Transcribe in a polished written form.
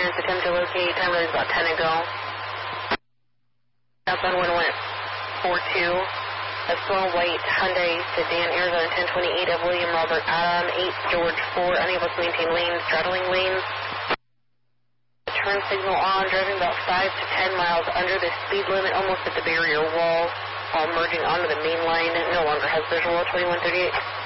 clearance, attempt to locate, time was about 10 ago. Southbound 11442. A storm white Hyundai sedan, Arizona 1028 of William Robert Adam, 8 George 4, unable to maintain lanes, straddling lanes. Turn signal on, driving about 5 to 10 miles under the speed limit, almost at the barrier wall, while merging onto the main line. No longer has visual, 2138.